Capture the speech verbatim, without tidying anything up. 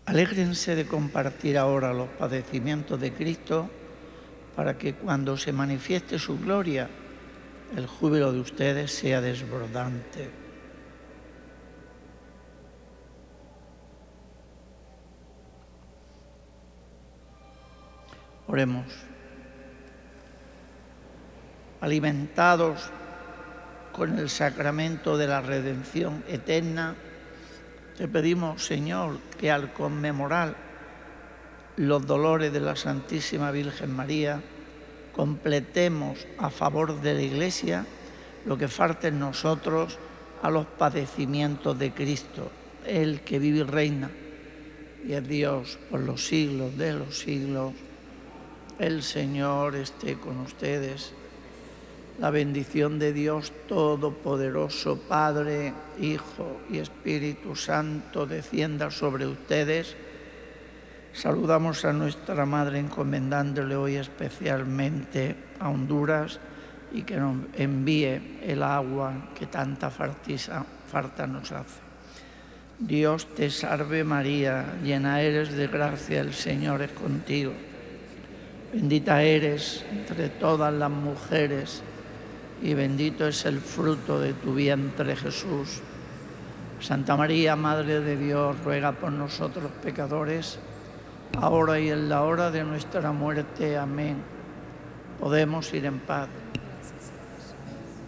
Alégrense de compartir ahora los padecimientos de Cristo, para que cuando se manifieste su gloria, el júbilo de ustedes sea desbordante. Oremos. Alimentados con el sacramento de la redención eterna, te pedimos, Señor, que al conmemorar los dolores de la Santísima Virgen María, completemos a favor de la Iglesia lo que falta en nosotros a los padecimientos de Cristo, el que vive y reina y es Dios por los siglos de los siglos. El Señor esté con ustedes. La bendición de Dios Todopoderoso, Padre, Hijo y Espíritu Santo, descienda sobre ustedes. Saludamos a nuestra Madre encomendándole hoy especialmente a Honduras y que nos envíe el agua que tanta falta nos hace. Dios te salve María, llena eres de gracia, el Señor es contigo. Bendita eres entre todas las mujeres y bendito es el fruto de tu vientre, Jesús. Santa María, Madre de Dios, ruega por nosotros pecadores, ahora y en la hora de nuestra muerte. Amén. Podemos ir en paz.